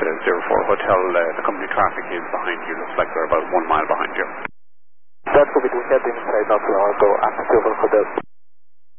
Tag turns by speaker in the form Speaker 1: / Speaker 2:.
Speaker 1: 04 Hotel, the company traffic is behind you. Looks like they're about 1 mile behind you.
Speaker 2: That's going to be heading inside, not long ago, after Silver Hotel.